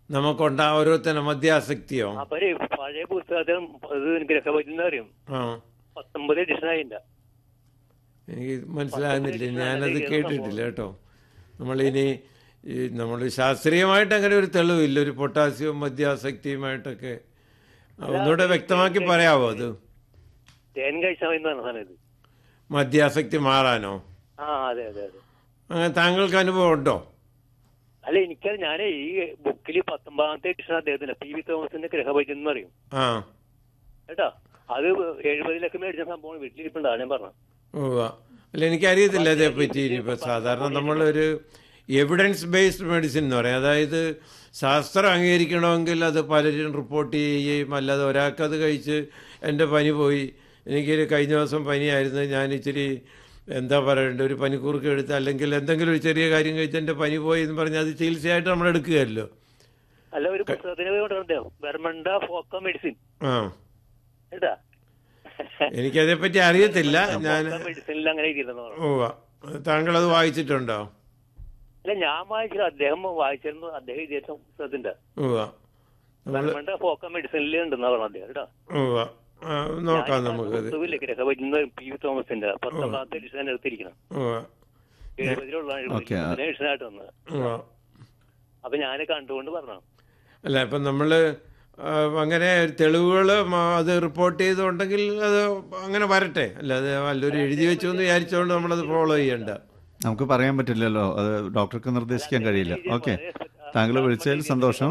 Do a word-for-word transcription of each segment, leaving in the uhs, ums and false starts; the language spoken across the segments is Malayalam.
നമുക്കുണ്ടാ ഓരോരുത്തരുടെ മദ്യാസക്തിയോ? അപ്പൊ ഒരു പഴയ പുസ്തകത്തിൽ ഇത് ഗ്രഹപറ്റി അറിയും, ആ, പത്തൊമ്പത് എഡിഷൻ ആയില്ല. എനിക്ക് മനസ്സിലാകുന്നില്ല, ഞാനത് കേട്ടിട്ടില്ല കേട്ടോ. നമ്മളിനി ഈ നമ്മൾ ശാസ്ത്രീയമായിട്ട് അങ്ങനെ ഒരു തെളിവില്ല ഒരു പൊട്ടാസ്യവും മദ്യാസക്തിയുമായിട്ടൊക്കെ. ഒന്നുകൂടെ വ്യക്തമാക്കി പറയാവോ അത്? തേൻ കഴിച്ചാൽ മതി എന്ന് പറഞ്ഞ സാധനം ഇത്. മദ്യാസക്തി മാറാനോ? ആ അതെ അതെ അതെ. അങ്ങനെ താങ്കൾക്ക് അനുഭവം ഉണ്ടോ? അല്ല, എനിക്കത് ഞാൻ ഈ ബുക്കിൽ പത്തൊമ്പതാമത്തെ എഡിഷൻ അദ്ദേഹത്തിന്റെ പി വി തോമസിന്റെ ഗ്രഹപറ്റി എന്ന് പറയും ആ കേട്ടോ. അത് എഴുപതിലൊക്കെ മേടിച്ച സംഭവം വീട്ടിലിരിപ്പുണ്ടാവും, ഞാൻ പറഞ്ഞു. ഓ, അല്ല എനിക്കറിയത്തില്ല അതേപ്പറ്റി. ഇനിയിപ്പോൾ സാധാരണ നമ്മളൊരു എവിഡൻസ് ബേസ്ഡ് മെഡിസിൻ എന്ന് പറയും, അതായത് ശാസ്ത്രം അംഗീകരിക്കണമെങ്കിൽ അത് പലരും റിപ്പോർട്ട് ചെയ്യുകയും, അല്ലാതെ ഒരാൾക്കത് കഴിച്ച് എൻ്റെ പനി പോയി, എനിക്കൊരു കഴിഞ്ഞ ദിവസം പനിയായിരുന്നു, ഞാൻ ഇച്ചിരി എന്താ പറയണ്ട ഒരു പനിക്കൂർക്ക് എടുത്ത് അല്ലെങ്കിൽ എന്തെങ്കിലും ഒരു ചെറിയ കാര്യം കഴിച്ച് എൻ്റെ പനി പോയി എന്ന് പറഞ്ഞാൽ അത് ചികിത്സയായിട്ട് നമ്മൾ എടുക്കുകയല്ലോ. അല്ല, ഒരു പുസ്തകത്തിന് വെർമണ്ട ഫോക്ക മെഡിസിൻ ആ കേട്ടാ. എനിക്കതേപ്പറ്റി അറിയത്തില്ല. ഞാൻ മെഡിസിനിൽ അങ്ങനെ ഇരിക്കുന്നു. ഓ, താങ്കളത് വായിച്ചിട്ടുണ്ടോ? അല്ല, ഞാൻ വായിച്ചില്ല, അദ്ദേഹം വായിച്ചിരുന്നു. അദ്ദേഹം വിദേശ പുസ്തകത്തിന്റെ വെർമണ്ട ഫോക്ക മെഡിസിനിൽ ഉണ്ടെന്നാ പറഞ്ഞു അദ്ദേഹം കേട്ടോ. ഓ, നോക്കാം നമുക്കത്. പി വി തോമസിന്റെ പത്തൊമ്പതാമത്തെ എഡിഷൻ എടുത്തിരിക്കണം, എഴുപതിലുള്ള എഡിഷനായിട്ട് വന്നത്. അപ്പൊ ഞാൻ കണ്ടുകൊണ്ട് പറഞ്ഞു. അല്ല, ഇപ്പം നമ്മൾ അങ്ങനെ തെളിവുകൾ അത് റിപ്പോർട്ട് ചെയ്തുണ്ടെങ്കിൽ അത് അങ്ങനെ വരട്ടെ, അല്ലാതെ വല്ലൊരു എഴുതി വെച്ചു എന്ന് വിചാരിച്ചുകൊണ്ട് നമ്മളത് ഫോളോ ചെയ്യണ്ട. നമുക്ക് പറയാൻ പറ്റില്ലല്ലോ, അത് ഡോക്ടർക്ക് നിർദ്ദേശിക്കാൻ കഴിയില്ല. ഓക്കെ, താങ്കൾ വിളിച്ചതിൽ സന്തോഷം.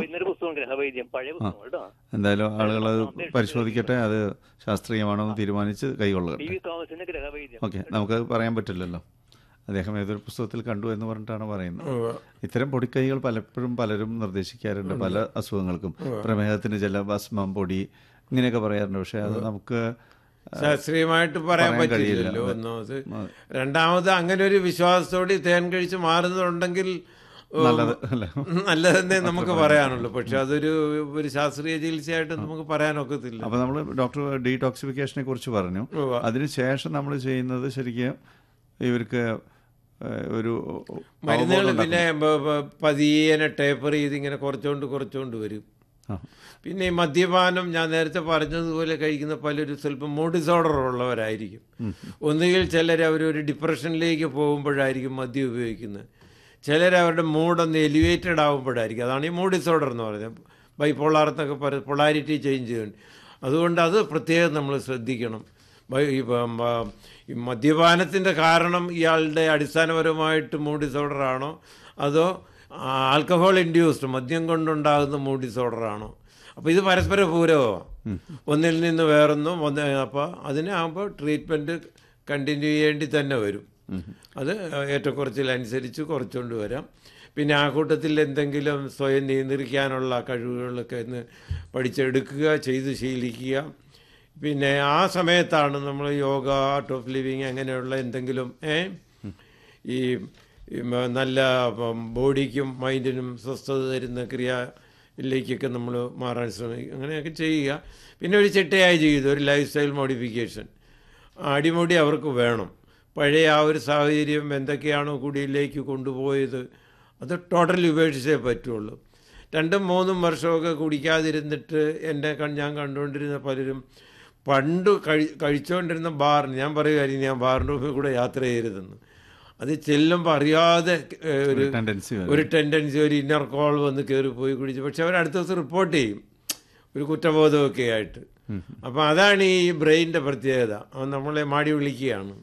എന്തായാലും ആളുകൾ അത് പരിശോധിക്കട്ടെ, അത് ശാസ്ത്രീയമാണോ എന്ന് തീരുമാനിച്ച് കൈകൊള്ളുക. ഓക്കെ, നമുക്കത് പറയാൻ പറ്റില്ലല്ലോ, അദ്ദേഹം ഏതൊരു പുസ്തകത്തിൽ കണ്ടു എന്ന് പറഞ്ഞിട്ടാണ് പറയുന്നത്. ഇത്തരം പൊടിക്കൈകൾ പലപ്പോഴും പലരും നിർദ്ദേശിക്കാറുണ്ട് പല അസുഖങ്ങൾക്കും. പ്രമേഹത്തിന് ചില ഭസ്മം പൊടി ഇങ്ങനെയൊക്കെ പറയാറുണ്ട്. പക്ഷെ അത് നമുക്ക് ശാസ്ത്രീയമായിട്ട് പറയാൻ പറ്റില്ലല്ലോ ഒന്നാമത്. രണ്ടാമത് അങ്ങനെ ഒരു വിശ്വാസത്തോടെ തേൻ കഴിച്ച് മാറുന്നുണ്ടെങ്കിൽ നല്ലതെന്നേ നമുക്ക് പറയാനുള്ളൂ. പക്ഷെ അതൊരു ഒരു ശാസ്ത്രീയ ചികിത്സയായിട്ട് നമുക്ക് പറയാനൊക്കത്തില്ല. അപ്പോൾ നമ്മൾ ഡോക്ടർ ഡീടോക്സിഫിക്കേഷനെ കുറിച്ച് പറഞ്ഞു. അതിനുശേഷം നമ്മൾ ചെയ്യുന്നത് ശരിക്കും ഇവർക്ക് ഒരു മരുന്നുകൾ പിന്നെ പതിയെ ടേപ്പർ ചെയ്ത് ഇങ്ങനെ കുറച്ചുകൊണ്ട് കുറച്ചുകൊണ്ട് വരും. പിന്നെ ഈ മദ്യപാനം ഞാൻ നേരത്തെ പറഞ്ഞതുപോലെ കഴിക്കുന്ന പലരും സ്വല്പം മൂഡ് ഡിസോർഡർ ഉള്ളവരായിരിക്കും. ഒന്നുകിൽ ചിലർ അവരൊരു ഡിപ്രഷനിലേക്ക് പോകുമ്പോഴായിരിക്കും മദ്യം ഉപയോഗിക്കുന്നത്, ചിലർ അവരുടെ മൂഡൊന്ന് എലിവേറ്റഡ് ആകുമ്പോഴായിരിക്കും. അതാണ് ഈ മൂഡ് ഡിസോർഡർ എന്ന് പറയുന്നത്. ബൈപോളാർ എന്നൊക്കെ പറയും, പൊളാരിറ്റി ചേഞ്ച് ചെയ്യുന്നുണ്ട്. അതുകൊണ്ട് അത് പ്രത്യേകം നമ്മൾ ശ്രദ്ധിക്കണം. ഈ മദ്യപാനത്തിൻ്റെ കാരണം ഇയാളുടെ അടിസ്ഥാനപരമായിട്ട് മൂഡ് ഡിസോർഡർ ആണോ, അതോ ആൽക്കഹോൾ ഇൻഡ്യൂസ്ഡ് മദ്യം കൊണ്ടുണ്ടാകുന്ന മൂഡ് ഡിസോർഡർ ആണോ? അപ്പോൾ ഇത് പരസ്പര പൂരകമാണ്, ഒന്നിൽ നിന്ന് വേറൊന്നും ഒന്ന്. അപ്പോൾ അതിനാകുമ്പോൾ ട്രീറ്റ്മെൻറ്റ് കണ്ടിന്യൂ ചെയ്യേണ്ടി തന്നെ വരും. അത് ഏറ്റക്കുറച്ചിലനുസരിച്ച് കുറച്ചുകൊണ്ട് വരാം. പിന്നെ ആ കൂട്ടത്തിൽ എന്തെങ്കിലും സ്വയം നിയന്ത്രിക്കാനുള്ള കഴിവുകളൊക്കെ ഒന്ന് പഠിച്ചെടുക്കുക, ചെയ്ത് ശീലിക്കുക. പിന്നെ ആ സമയത്താണ് നമ്മൾ യോഗ, ആർട്ട് ഓഫ് ലിവിങ് അങ്ങനെയുള്ള എന്തെങ്കിലും ഈ നല്ല ബോഡിക്കും മൈൻഡിനും സ്വസ്ഥത തരുന്ന ക്രിയയിലേക്കൊക്കെ നമ്മൾ മാറാൻ ശ്രമിക്കുക, അങ്ങനെയൊക്കെ ചെയ്യുക. പിന്നെ ഒരു ചിട്ടയായ ജീവിതം, ഒരു ലൈഫ് സ്റ്റൈൽ മോഡിഫിക്കേഷൻ അടിമുടി അവർക്ക് വേണം. പഴയ ആ ഒരു സാഹചര്യം എന്തൊക്കെയാണോ കുടിയിലേക്ക് കൊണ്ടുപോയത് അത് ടോട്ടലി ഉപേക്ഷിച്ചേ പറ്റുള്ളൂ. രണ്ടും മൂന്നും വർഷമൊക്കെ കുടിക്കാതിരുന്നിട്ട് എൻ്റെ ഞാൻ കണ്ടുകൊണ്ടിരുന്ന പലരും പണ്ട് കഴി കഴിച്ചുകൊണ്ടിരുന്ന ബാറിന് ഞാൻ പറയുമായിരുന്നു ഞാൻ ബാറിൻ്റെ മുമ്പിൽ കൂടെ യാത്ര ചെയ്യരുതെന്ന്. അത് ചെല്ലുമ്പോൾ അറിയാതെ ഒരു ഒരു ടെൻഡൻസി, ഒരു ഇന്നർ കോൾ വന്ന് കയറിപ്പോയി കുടിച്ച്. പക്ഷെ അവർ അടുത്ത ദിവസം റിപ്പോർട്ട് ചെയ്യും ഒരു കുറ്റബോധമൊക്കെ ആയിട്ട്. അപ്പം അതാണ് ഈ ബ്രെയിനിൻ്റെ പ്രത്യേകത, അത് നമ്മളെ മാടി വിളിക്കുകയാണ്.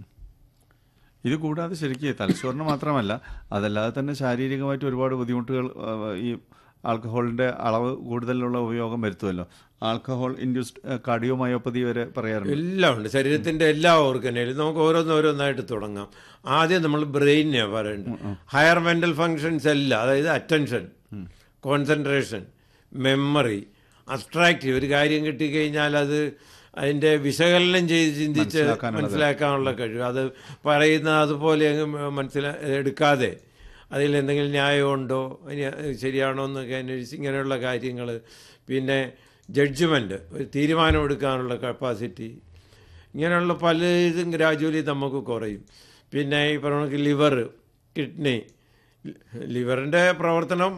ഇത് കൂടാതെ ശരിക്കും തലച്ചോറിന് മാത്രമല്ല, അതല്ലാതെ തന്നെ ശാരീരികമായിട്ട് ഒരുപാട് ബുദ്ധിമുട്ടുകൾ ഈ ആൽക്കഹോളിൻ്റെ അളവ് കൂടുതലുള്ള ഉപയോഗം വരുത്തുമല്ലോ. ആൽക്കഹോൾ ഇൻഡ്യൂസ്ഡ് കാർഡിയോമയോപ്പതി വരെ പറയാറുണ്ട്. എല്ലാം ഉണ്ട്, ശരീരത്തിൻ്റെ എല്ലാ ഓർഗനയിലും. നമുക്ക് ഓരോന്നോരോന്നായിട്ട് തുടങ്ങാം. ആദ്യം നമ്മൾ ബ്രെയിനെയാണ് പറയേണ്ടത്. ഹയർ മെൻ്റൽ ഫങ്ഷൻസ് എല്ലാം, അതായത് അറ്റൻഷൻ, കോൺസെൻട്രേഷൻ, മെമ്മറി, അബ്സ്ട്രാക്റ്റീവ്. ഒരു കാര്യം കിട്ടിക്കഴിഞ്ഞാൽ അത് അതിൻ്റെ വിശകലനം ചെയ്ത് ചിന്തിച്ച് മനസ്സിലാക്കാനുള്ള കഴിവ്, അത് പറയുന്ന അതുപോലെ അങ്ങ് മനസ്സിലാ എടുക്കാതെ അതിൽ എന്തെങ്കിലും ന്യായമുണ്ടോ ശരിയാണോ എന്നൊക്കെ അന്വേഷിച്ച് ഇങ്ങനെയുള്ള കാര്യങ്ങൾ. പിന്നെ ജഡ്ജ്മെൻറ്റ്, ഒരു തീരുമാനമെടുക്കാനുള്ള കപ്പാസിറ്റി, ഇങ്ങനെയുള്ള പല ഇതും ഗ്രാജുവലി നമുക്ക് കുറയും. പിന്നെ ഈ പറഞ്ഞ ലിവർ, കിഡ്നി, ലിവറിൻ്റെ പ്രവർത്തനം